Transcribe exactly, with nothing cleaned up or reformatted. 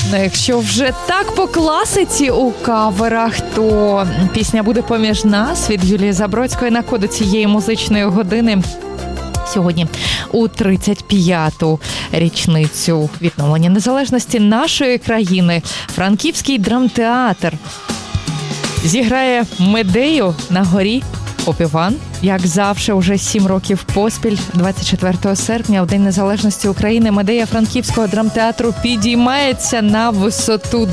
Якщо вже так по класиці у каверах, то пісня буде поміж нас від Юлії Забродської на коду цієї музичної години. Сьогодні у тридцять п'яту річницю відновлення незалежності нашої країни Франківський драмтеатр зіграє Медею на горі Опіван. Як завжди, уже сім років поспіль, двадцять четвертого серпня, в День Незалежності України, Медея Франківського драмтеатру підіймається на висоту